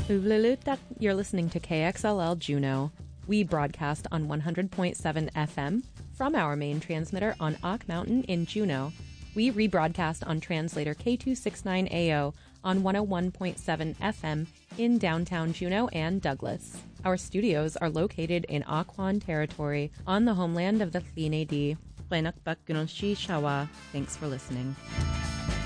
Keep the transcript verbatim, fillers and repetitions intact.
Uvlelutak, you're listening to K X L L Juneau. We broadcast on one hundred point seven F M from our main transmitter on Ock Mountain in Juneau. We rebroadcast on translator K two sixty-nine A O on one oh one point seven F M in downtown Juneau and Douglas. Our studios are located in Occoquan territory on the homeland of the Tl'ineh Thanks for listening.